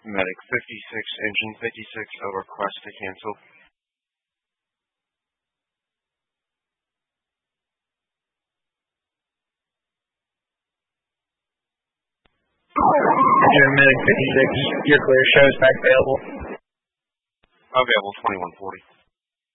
Medic 56, engine 56, a request to cancel. You're Medic 56, you're clear, show is back available. Available 2140.